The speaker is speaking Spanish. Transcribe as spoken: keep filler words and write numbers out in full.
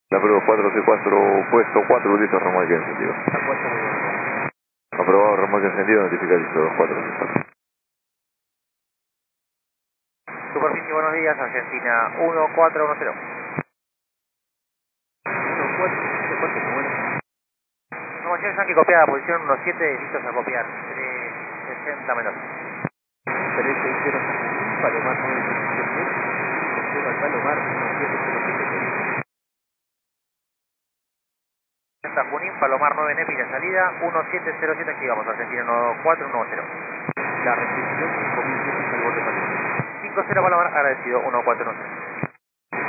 La prueba cuatro C cuatro, puesto cuatro, utiliza remolque encendido. Aprobado, remolque encendido, notifica listo, dos cuatro C cuatro. Superficie, buenos días, Argentina uno cuatro uno cero. uno cuatro uno cuatro, bueno. Información Yankee copiada, posición uno siete, listos a copiar, tres sesenta menos. tres seis cero Junín, Palomar nueve cero siete, cinco cero al Palomar uno siete cero siete. Junín, Palomar nueve Nepi, la salida uno siete cero siete, activamos, Argentina uno cuatro uno cero. La restricción cinco mil pies al borde patente. cinco cero Palomar, agradecido uno cuatro uno cero.